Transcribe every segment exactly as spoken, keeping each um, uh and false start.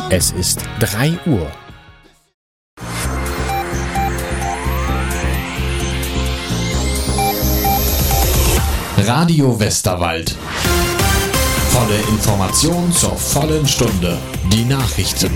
Es ist drei Uhr. Radio Westerwald. Volle Information zur vollen Stunde. Die Nachrichten.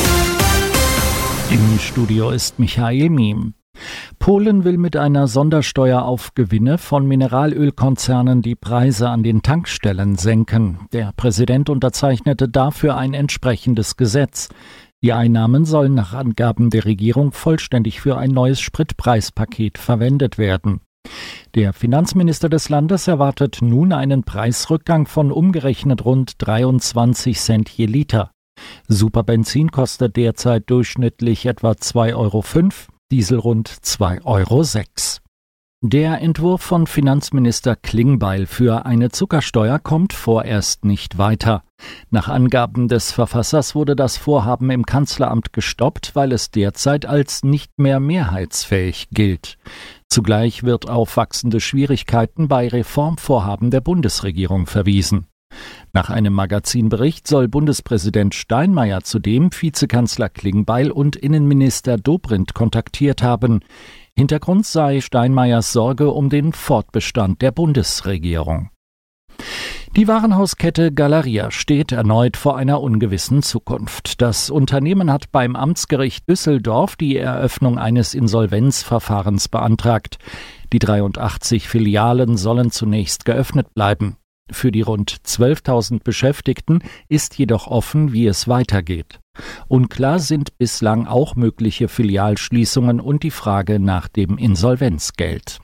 Im Studio ist Michael Miem. Polen will mit einer Sondersteuer auf Gewinne von Mineralölkonzernen die Preise an den Tankstellen senken. Der Präsident unterzeichnete dafür ein entsprechendes Gesetz. Die Einnahmen sollen nach Angaben der Regierung vollständig für ein neues Spritpreispaket verwendet werden. Der Finanzminister des Landes erwartet nun einen Preisrückgang von umgerechnet rund dreiundzwanzig Cent je Liter. Superbenzin kostet derzeit durchschnittlich etwa zwei Euro fünf, Diesel rund zwei Euro sechs. Der Entwurf von Finanzminister Klingbeil für eine Zuckersteuer kommt vorerst nicht weiter. Nach Angaben des Verfassers wurde das Vorhaben im Kanzleramt gestoppt, weil es derzeit als nicht mehr mehrheitsfähig gilt. Zugleich wird auf wachsende Schwierigkeiten bei Reformvorhaben der Bundesregierung verwiesen. Nach einem Magazinbericht soll Bundespräsident Steinmeier zudem Vizekanzler Klingbeil und Innenminister Dobrindt kontaktiert haben. Hintergrund sei Steinmeiers Sorge um den Fortbestand der Bundesregierung. Die Warenhauskette Galeria steht erneut vor einer ungewissen Zukunft. Das Unternehmen hat beim Amtsgericht Düsseldorf die Eröffnung eines Insolvenzverfahrens beantragt. Die dreiundachtzig Filialen sollen zunächst geöffnet bleiben. Für die rund zwölftausend Beschäftigten ist jedoch offen, wie es weitergeht. Unklar sind bislang auch mögliche Filialschließungen und die Frage nach dem Insolvenzgeld.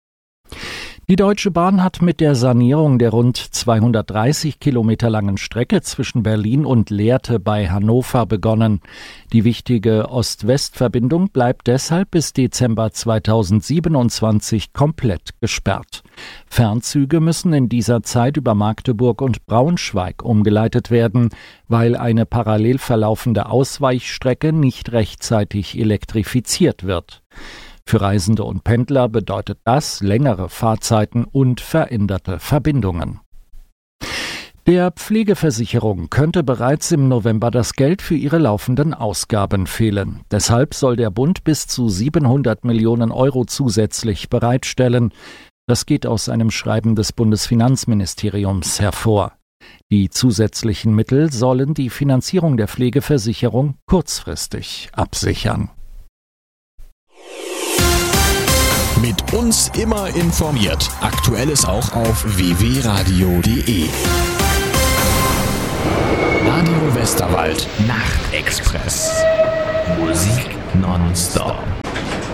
Die Deutsche Bahn hat mit der Sanierung der rund zweihundertdreißig Kilometer langen Strecke zwischen Berlin und Lehrte bei Hannover begonnen. Die wichtige Ost-West-Verbindung bleibt deshalb bis Dezember zweitausendsiebenundzwanzig komplett gesperrt. Fernzüge müssen in dieser Zeit über Magdeburg und Braunschweig umgeleitet werden, weil eine parallel verlaufende Ausweichstrecke nicht rechtzeitig elektrifiziert wird. Für Reisende und Pendler bedeutet das längere Fahrzeiten und veränderte Verbindungen. Der Pflegeversicherung könnte bereits im November das Geld für ihre laufenden Ausgaben fehlen. Deshalb soll der Bund bis zu siebenhundert Millionen Euro zusätzlich bereitstellen. Das geht aus einem Schreiben des Bundesfinanzministeriums hervor. Die zusätzlichen Mittel sollen die Finanzierung der Pflegeversicherung kurzfristig absichern. Mit uns immer informiert. Aktuelles auch auf w w radio punkt d e. Radio Westerwald Nachtexpress. Musik nonstop.